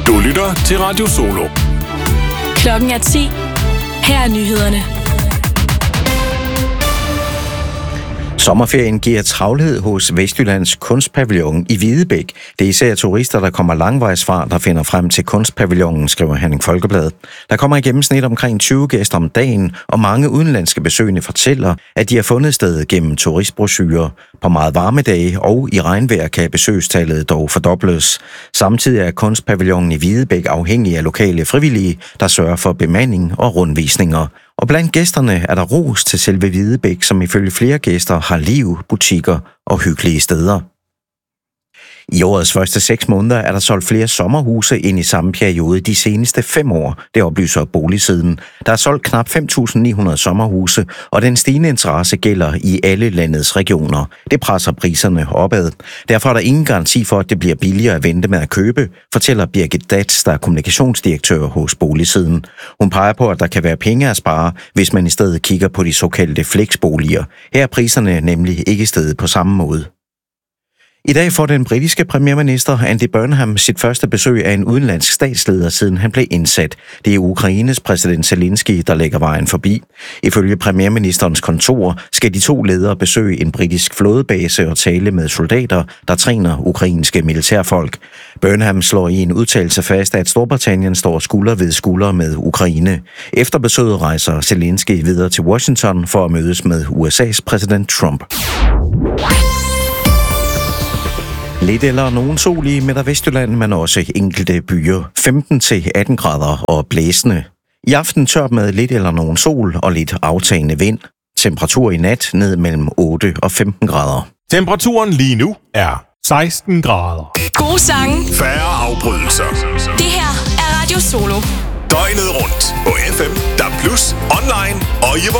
Du lytter til Radio Solo. Klokken er 10. Her er nyhederne. Sommerferien giver travlhed hos Vestjyllands Kunstpavillon i Hvidebæk. Det er især turister, der kommer langvejs fra, der finder frem til Kunstpavillonen, skriver Herning Folkeblad. Der kommer i gennemsnit omkring 20 gæster om dagen, og mange udenlandske besøgende fortæller, at de har fundet stedet gennem turistbrochurer. På meget varme dage og i regnvejr kan besøgstallet dog fordobles. Samtidig er Kunstpavillonen i Hvidebæk afhængig af lokale frivillige, der sørger for bemanding og rundvisninger. Og blandt gæsterne er der ros til selve Hvidebæk, som ifølge flere gæster har liv, butikker og hyggelige steder. I årets første 6 måneder er der solgt flere sommerhuse ind i samme periode de seneste 5 år, det oplyser Boligsiden. Der er solgt knap 5.900 sommerhuse, og den stigende interesse gælder i alle landets regioner. Det presser priserne opad. Derfor er der ingen garanti for, at det bliver billigere at vente med at købe, fortæller Birgit Datz, der er kommunikationsdirektør hos Boligsiden. Hun peger på, at der kan være penge at spare, hvis man i stedet kigger på de såkaldte flexboliger. Her er priserne nemlig ikke steget på samme måde. I dag får den britiske premierminister Andy Burnham sit første besøg af en udenlandsk statsleder, siden han blev indsat. Det er Ukraines præsident Zelensky, der lægger vejen forbi. Ifølge premierministerens kontor skal de 2 ledere besøge en britisk flådebase og tale med soldater, der træner ukrainske militærfolk. Burnham slår i en udtalelse fast, at Storbritannien står skulder ved skulder med Ukraine. Efter besøget rejser Zelensky videre til Washington for at mødes med USA's præsident Trump. Lidt eller nogen sol i Midt- og Vestjylland, men også enkelte byer. 15-18 grader og blæsende. I aften tørt med lidt eller nogen sol og lidt aftagende vind. Temperatur i nat ned mellem 8 og 15 grader. Temperaturen lige nu er 16 grader. Gode sange. Færre afbrydelser. Det her er Radio Solo. Døgnet rundt på FM, DAB+, online og i